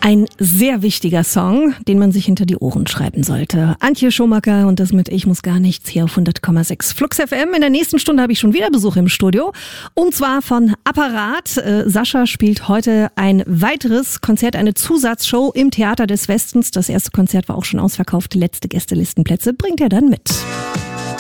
Ein sehr wichtiger Song, den man sich hinter die Ohren schreiben sollte. Antje Schumacher und das mit Ich muss gar nichts hier auf 100,6 Flux FM. In der nächsten Stunde habe ich schon wieder Besuch im Studio. Und zwar von Apparat. Sascha spielt heute ein weiteres Konzert, eine Zusatzshow im Theater des Westens. Das erste Konzert war auch schon ausverkauft. Letzte Gästelistenplätze bringt er dann mit.